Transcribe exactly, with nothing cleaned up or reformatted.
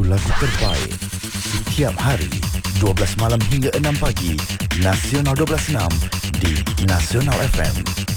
lagu terbaik setiap hari dua belas malam hingga enam pagi. Nasional dua belas enam di Nasional F M.